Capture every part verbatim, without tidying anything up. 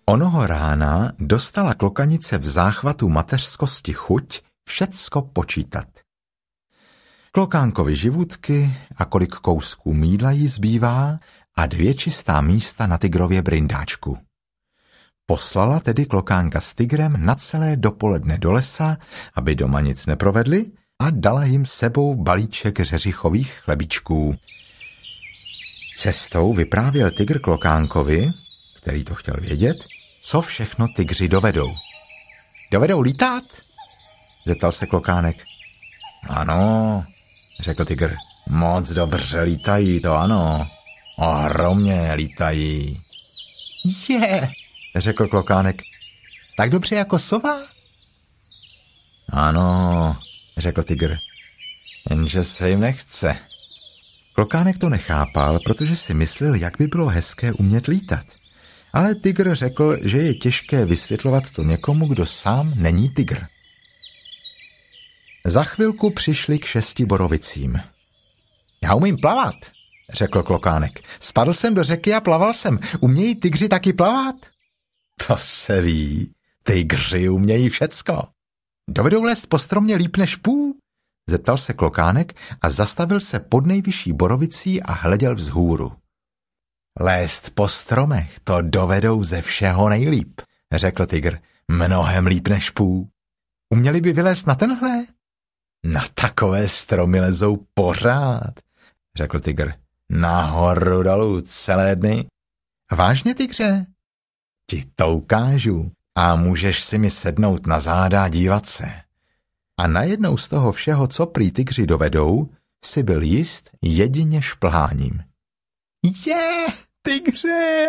Onoho rána dostala klokanice v záchvatu mateřskosti chuť všecko počítat. Klokánkovi živutky a kolik kousků mýdla jí zbývá a dvě čistá místa na tygrově brindáčku. Poslala tedy klokánka s tygrem na celé dopoledne do lesa, aby doma nic neprovedli, a dala jim sebou balíček řeřichových chlebíčků. Cestou vyprávěl tygr klokánkovi, který to chtěl vědět, co všechno tygři dovedou. Dovedou lítat? Zeptal se klokánek. Ano, řekl tygr. Moc dobře lítají, to ano. Ohromně lítají. Je, řekl klokánek. Tak dobře jako sova? Ano, řekl tygr. Jenže se jim nechce. Klokánek to nechápal, protože si myslel, jak by bylo hezké umět lítat. Ale tygr řekl, že je těžké vysvětlovat to někomu, kdo sám není tygr. Za chvilku přišli k šesti borovicím. Já umím plavat, řekl klokánek. Spadl jsem do řeky a plaval jsem. Umějí tygři taky plavat? To se ví. Tygři umějí všecko. Dovedou lézt po stromě líp než pů? Zeptal se klokánek a zastavil se pod nejvyšší borovicí a hleděl vzhůru. Lézt po stromech, to dovedou ze všeho nejlíp, řekl tygr. Mnohem líp než pů. Uměli by vylézt na tenhle? Na takové stromy lezou pořád, řekl tygr. Nahoru dolů celé dny. Vážně, tygře? Ti to ukážu a můžeš si mi sednout na záda a dívat se. A najednou z toho všeho, co prý tygři dovedou, si byl jist jedině šplháním. Je, tygře,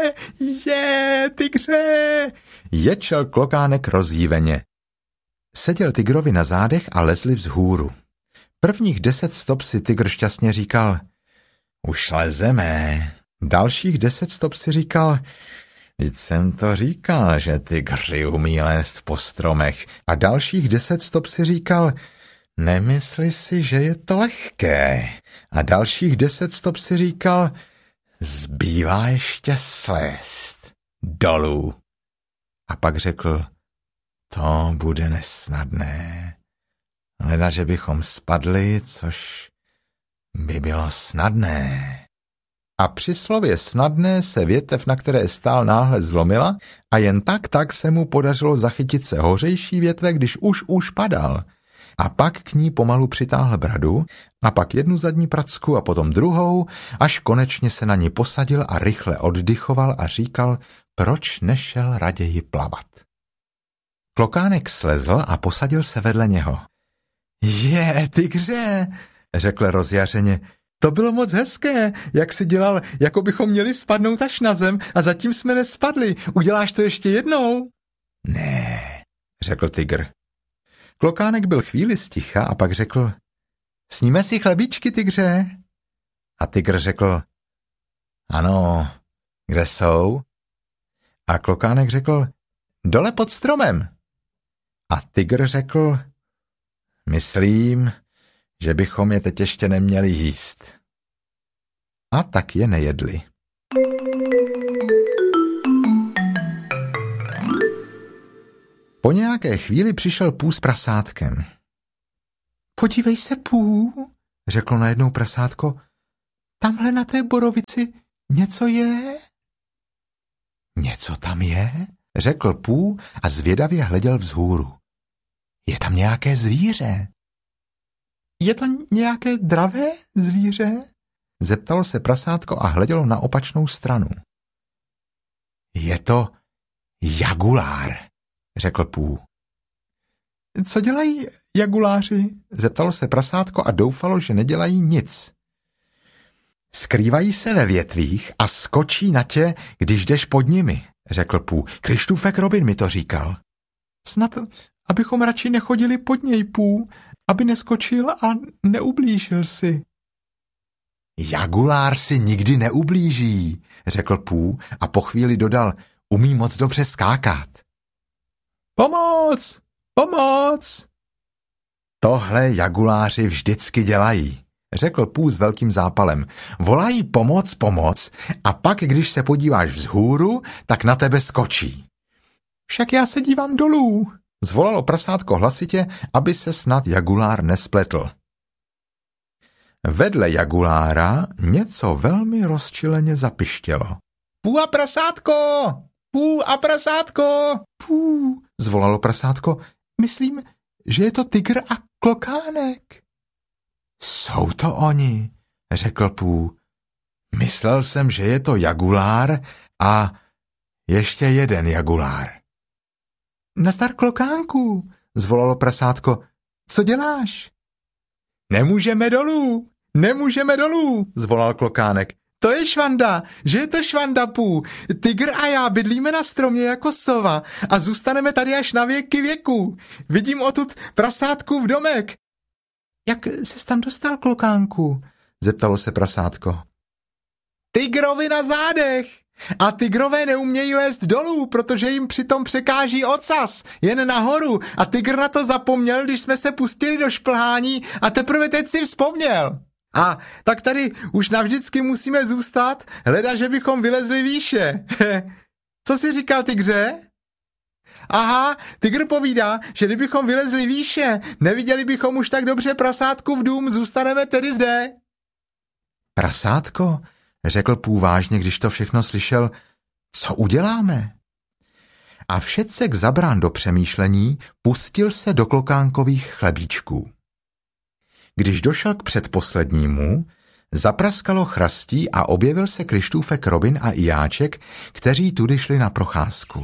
je, tygře, ječel klokánek rozdíveně. Seděl tygrovi na zádech a lezli vzhůru. Prvních deset stop si tygr šťastně říkal, už lezeme. Dalších deset stop si říkal, vždyť jsem to říkal, že tygři umí lézt po stromech. A dalších deset stop si říkal, nemysli si, že je to lehké. A dalších deset stop si říkal, zbývá ještě slézt dolů. A pak řekl, to bude nesnadné. Leda, že bychom spadli, což by bylo snadné. A při slově snadné se větev, na které stál, náhle zlomila a jen tak tak se mu podařilo zachytit se hořejší větve, když už už padal. A pak k ní pomalu přitáhl bradu a pak jednu zadní pracku a potom druhou, až konečně se na ní posadil a rychle oddychoval a říkal, proč nešel raději plavat. Klokánek slezl a posadil se vedle něho. Je, tygře, řekl rozjařeně, to bylo moc hezké, jak si dělal, jako bychom měli spadnout až na zem a zatím jsme nespadli. Uděláš to ještě jednou? Ne, řekl tygr. Klokánek byl chvíli sticha a pak řekl, sníme si chlebíčky, tygře? A tygr řekl, ano, kde jsou? A klokánek řekl, dole pod stromem. A tygr řekl, myslím, že bychom je teď ještě neměli jíst. A tak je nejedli. Po nějaké chvíli přišel pů s prasátkem. Podívej se, pů, řeklo najednou prasátko, tamhle na té borovici něco je? Něco tam je? Řekl pů a zvědavě hleděl vzhůru. Je tam nějaké zvíře. Je to nějaké dravé zvíře? Zeptalo se prasátko a hledělo na opačnou stranu. Je to jagulár, řekl pů. Co dělají jaguláři? Zeptalo se prasátko a doufalo, že nedělají nic. Skrývají se ve větvích a skočí na tě, když jdeš pod nimi, řekl pů. Krištůfek Robin mi to říkal. Snad, abychom radši nechodili pod něj, pů, aby neskočil a neublížil si. Jagulár si nikdy neublíží, řekl pů a po chvíli dodal, umí moc dobře skákat. Pomoc! Pomoc! Tohle jaguláři vždycky dělají, řekl pů s velkým zápalem. Volají pomoc, pomoc a pak, když se podíváš vzhůru, tak na tebe skočí. Však já se dívám dolů, zvolalo prasátko hlasitě, aby se snad Jagulár nespletl. Vedle Jagulára něco velmi rozčileně zapištělo. Pů a prasátko! Pů a prasátko! Pů, zvolalo prasátko. Myslím, že je to tygr a klokánek. Jsou to oni, řekl Pů. Myslel jsem, že je to Jagulár a ještě jeden Jagulár. Nazdar, klokánku, zvolalo prasátko. Co děláš? Nemůžeme dolů, nemůžeme dolů, zvolal klokánek. To je švanda, že je to švanda, Pů. Tygr a já bydlíme na stromě jako sova a zůstaneme tady až na věky věků. Vidím odtud prasátku v domek. Jak ses tam dostal, klokánku? Zeptalo se prasátko. Tygrovi na zádech. A tygrové neumějí lézt dolů, protože jim přitom překáží ocas, jen nahoru. A tygr na to zapomněl, když jsme se pustili do šplhání a teprve teď si vzpomněl. A tak tady už navždycky musíme zůstat, hleda, že bychom vylezli výše. Co jsi říkal, tygře? Aha, tygr povídá, že kdybychom vylezli výše, neviděli bychom už tak dobře prasátku v dům, zůstaneme tedy zde. Prasátko, řekl Pů vážně, když to všechno slyšel, co uděláme? A všetsek zabrán do přemýšlení, pustil se do klokánkových chlebíčků. Když došel k předposlednímu, zapraskalo chrastí a objevil se Kryštůfek Robin a Ijáček, kteří tudy šli na procházku.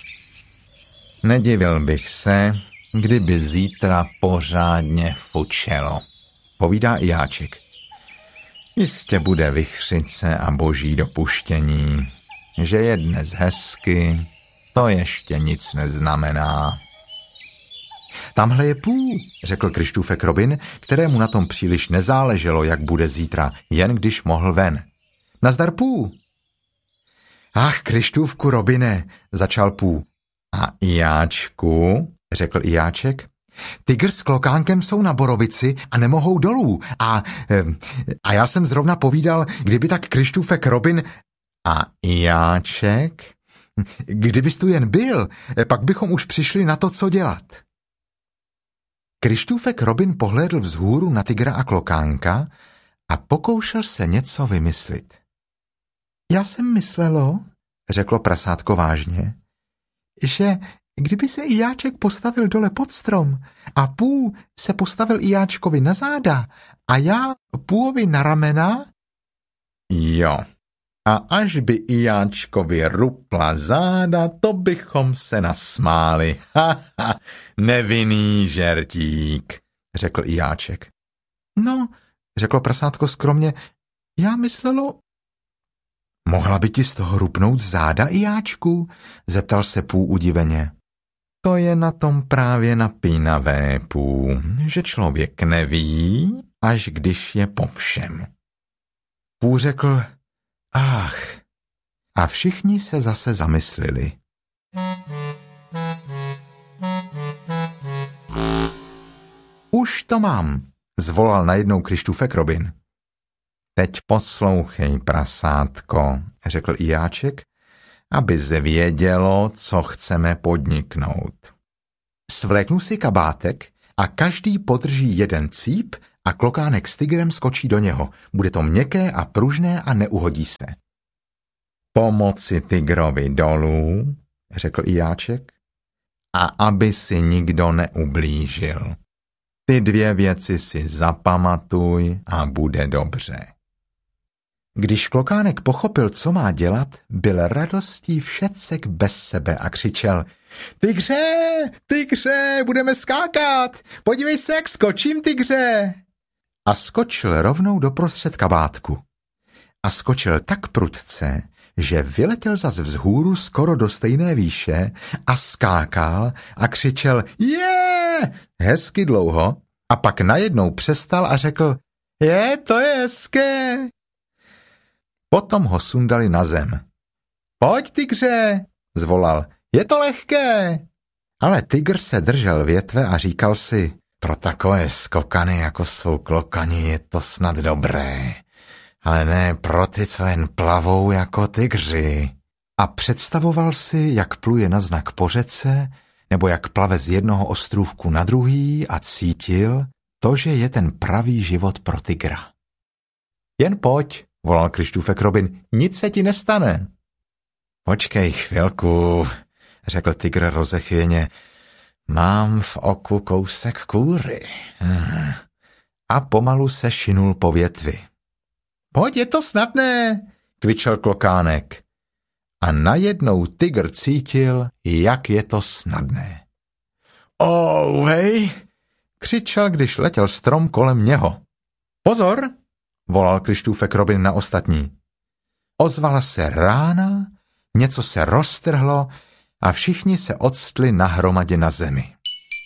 Nedivil bych se, kdyby zítra pořádně fučelo, povídá Ijáček. Jistě bude vichřice a boží dopuštění, že je dnes hezky, to ještě nic neznamená. Tamhle je Pů, řekl Kryštůfek Robin, kterému na tom příliš nezáleželo, jak bude zítra, jen když mohl ven. Nazdar, Pů. Ach, Kryštůvku Robine, začal Pů. A Ijáčku, řekl Ijáček, tygr s klokánkem jsou na borovici a nemohou dolů. A, a já jsem zrovna povídal, kdyby tak Kryštůfek Robin a Ijáček, kdybys tu jen byl, pak bychom už přišli na to, co dělat. Kryštůfek Robin pohlédl vzhůru na tygra a klokánka a pokoušel se něco vymyslit. Já jsem myslelo, řeklo prasátko vážně, že kdyby se Ijáček postavil dole pod strom a Pů se postavil Ijáčkovi na záda a já Půovi na ramena, jo, a až by Ijáčkovi rupla záda, to bychom se nasmáli. Ha, ha, nevinný žertík, řekl Ijáček. No, řeklo prasátko skromně, já myslelo... Mohla by ti z toho rupnout záda, Ijáčku? Zeptal se Pů udiveně. To je na tom právě napínavé, Pů, že člověk neví, až když je po všem. Pů řekl, ach, a všichni se zase zamyslili. Už to mám, zvolal najednou Kryštůfek Robin. Teď poslouchej, prasátko, řekl Ijáček, aby se vědělo, co chceme podniknout. Svléknu si kabátek a každý podrží jeden cíp a klokánek s tygrem skočí do něho. Bude to měkké a pružné a neuhodí se. Pomoci tygrovi dolů, řekl Ijáček, a aby si nikdo neublížil. Ty dvě věci si zapamatuj a bude dobře. Když klokánek pochopil, co má dělat, byl radostí všetsek bez sebe a křičel: Tygře, tygře, budeme skákat, podívej se, jak skočím, tygře. A skočil rovnou doprostřed kabátku. A skočil tak prudce, že vyletěl zas vzhůru skoro do stejné výše a skákal a křičel je, hezky dlouho a pak najednou přestal a řekl: je, to je hezké. Potom ho sundali na zem. Pojď, tygře, zvolal, je to lehké. Ale tygr se držel větve a říkal si: pro takové skokany, jako jsou klokani, je to snad dobré, ale ne pro ty, co jen plavou jako tygři. a představoval si, jak pluje na znak po řece, nebo jak plave z jednoho ostrůvku na druhý a cítil to, že je ten pravý život pro tygra. Jen pojď, volal Krištofer Robin, nic se ti nestane. Počkej chvilku, řekl tygr rozechvěně, mám v oku kousek kůry. A pomalu se šinul po větvi. Pojď, je to snadné, kvičel klokánek. A najednou tygr cítil, jak je to snadné. Oh, hej, křičel, když letěl strom kolem něho. Pozor, volal Krištofer Robin na ostatní. Ozvala se rána, něco se roztrhlo a všichni se octli nahromadě na zemi.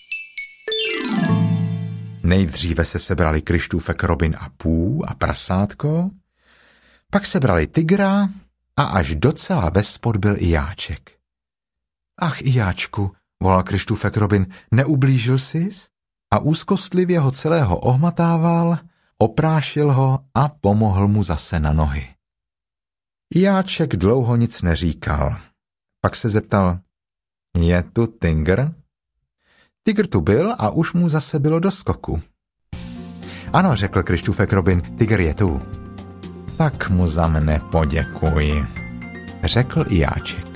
Nejdříve se sebrali Krištofer Robin a Pů a prasátko, pak sebrali tygra a až docela vespod byl i Jáček. Ach, i Jáčku, volal Krištofer Robin, neublížil sis? A úzkostlivě ho celého ohmatával, oprášil ho a pomohl mu zase na nohy. Jáček dlouho nic neříkal. Pak se zeptal, je tu tygr? Tygr tu byl a už mu zase bylo do skoku. Ano, řekl Krištofer Robin, tygr je tu. Tak mu za mne poděkuj, řekl i Jáček.